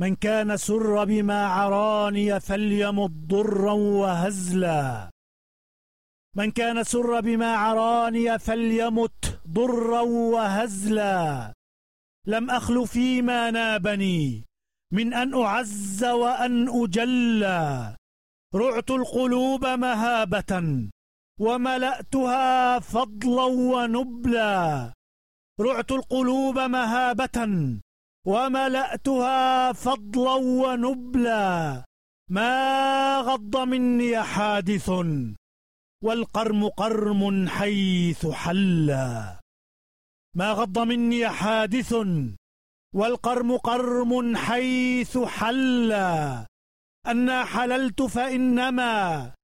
من كان سر بما عراني فليمت ضرا وهزلا. من كان سر بما عراني فليمت ضرا وهزلا. لم أخل فيما نابني من أن أعز وأن أجلى. رعت القلوب مهابة وملأتها فضلا ونبلا. رعت القلوب مهابة وملأتها فضلا ونبلا. ما غض مني حادث والقرم قرم حيث حلا. ما غض مني حادث والقرم قرم حيث حلا. أنا حللت فإنما